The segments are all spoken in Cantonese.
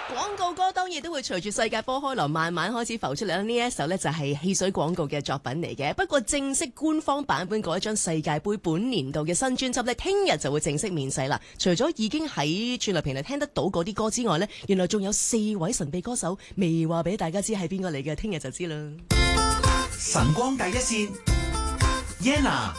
廣告歌當然都會隨住世界波開鑼慢慢開始浮出嚟啦。呢一首呢就係汽水廣告嘅作品嚟嘅。不過正式官方版本嗰一張世界盃本年度嘅新專輯呢，聽日就會正式面世啦。除咗已經喺串流平台聽得到嗰啲歌之外呢，原來仲有4位神秘歌手未話俾大家知係邊個嚟嘅，聽日就知啦。 晨光第一線 Yenna。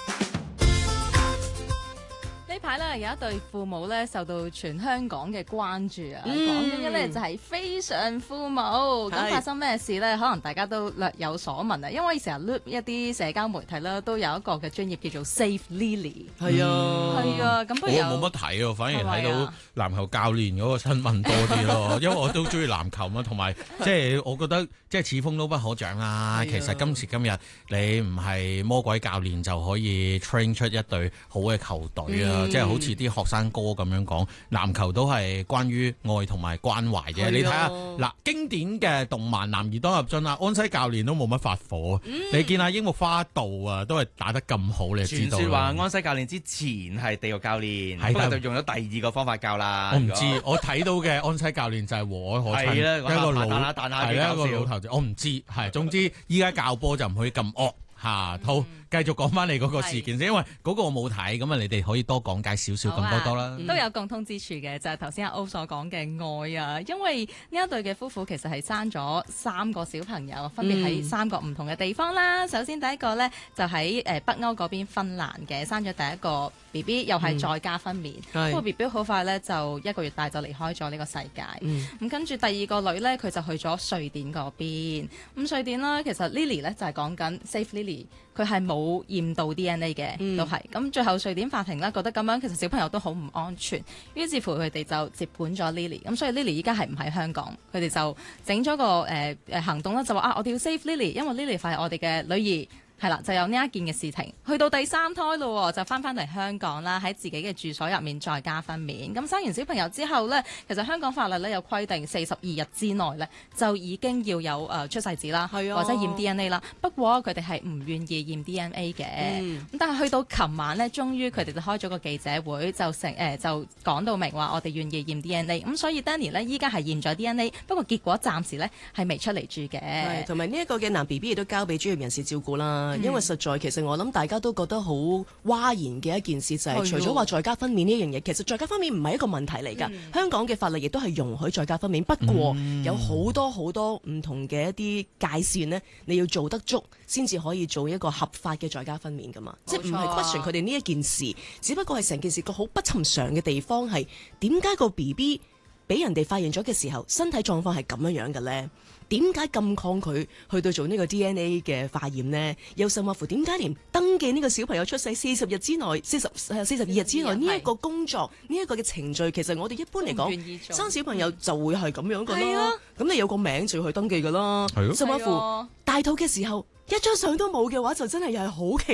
呢排咧有一對父母咧受到全香港嘅關注啊，講緊嘅咧就係非常父母。咁發生咩事咧？可能大家都略有所聞啊，因為成日 loop 一啲社交媒體啦，都有一個嘅專頁叫做 Save Lily。 係啊， 係啊，咁不如我冇乜睇喎，反而睇到籃球教練嗰個新聞多啲咯，因為我都中意籃球嘛，同埋即係我覺得即係此風都不可長啦。其實今時今日你唔係魔鬼教練就可以 train 出一隊好嘅球隊啊！即係好似啲學生哥咁樣講，籃球都係關於愛同埋關懷嘅。你睇下嗱，經典嘅動漫《男兒當入樽》啊，安西教練都冇乜發火。你見下櫻木花道啊，都係打得咁好，你就知道。 傳說話安西教練之前係地獄教練，不過就用咗第二個方法教啦。 我唔知，我睇到嘅安西教練就係和藹可親，一個老係一個老頭子。我唔知係，總之依家教波就唔可以咁惡。好，繼續講翻你嗰個事件先，因為嗰個我冇睇，咁啊你哋可以多講解少少咁多啦。 都有共通之處嘅，就係頭先阿歐所講嘅愛啊，因為呢一對嘅夫婦其實係生咗3個小朋友，分別喺3個唔同嘅地方啦。首先第一個呢，就喺北歐嗰邊芬蘭嘅，生咗第一個 BB， 又係在家分娩。不過 BB 好快呢，就1個月大就離開咗呢個世界。咁跟住第二個女呢，佢就去咗瑞典嗰邊。咁瑞典啦，其實 Lily 呢，就係講緊 Save Lily。佢係冇驗到 DNA 嘅，都係咁。最後瑞典法庭咧覺得咁樣其實小朋友都好唔安全，於是乎佢哋就接管咗 Lily。咁所以 Lily 依家係唔喺香港，佢哋就整咗個行動啦，就話我哋要 save Lily，因為 Lily 係我哋嘅女兒。係啦，就有呢一件嘅事情，去到第3胎咯，就翻嚟香港啦，喺自己嘅住所入面在家分娩。咁生完小朋友之後呢，其實香港法例呢有規定42日之內呢就已經要有出世紙啦，或者驗 DNA 啦。不過佢哋係唔願意驗 DNA 嘅。咁但係去到琴晚呢，終於佢哋就開咗個記者會，就講到明話我哋願意驗 DNA。咁所以 Danny 呢依家係驗咗 DNA， 不過結果暫時呢係未出嚟住嘅。 同埋呢一個嘅男 BB 亦都交俾專業人士照顧啦。因為實在其實我諗大家都覺得好嘩然嘅一件事就係除咗話在家分娩呢一樣嘢，其實在家分娩唔係一個問題嚟㗎。香港嘅法律亦都係容許在家分娩，不過有好多唔同嘅一啲界線呢，你要做得足先至可以做一個合法嘅在家分娩㗎嘛。即係唔係 question 佢哋呢一件事，只不過係成件事個好不尋常嘅地方係點解個 BB 俾人哋發現咗嘅時候身體狀況係咁樣嘅呢？點解咁抗拒去到做呢個 DNA 嘅化驗呢？又甚或乎點解連登記呢個小朋友出世40日之內、42日之內呢一個工作呢一個嘅程序，其實我哋一般嚟講生小朋友就會係咁樣噶啦。咁你有個名就要去登記噶啦。甚或乎大肚嘅時候一張相都冇嘅話，就真係又係好奇。